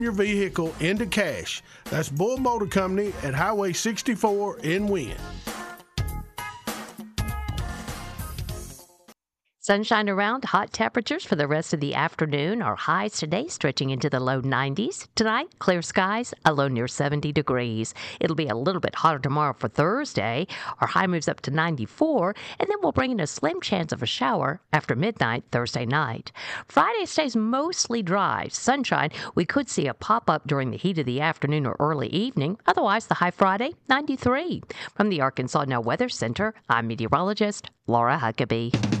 your vehicle into cash. That's Bull Motor Company at Highway 64 in Wynne. Sunshine around, hot temperatures for the rest of the afternoon. Our highs today stretching into the low 90s. Tonight, clear skies, a low near 70 degrees. It'll be a little bit hotter tomorrow for Thursday. Our high moves up to 94, and then we'll bring in a slim chance of a shower after midnight Thursday night. Friday stays mostly dry. Sunshine, we could see a pop-up during the heat of the afternoon or early evening. Otherwise, the high Friday, 93. From the Arkansas Now Weather Center, I'm meteorologist Laura Huckabee.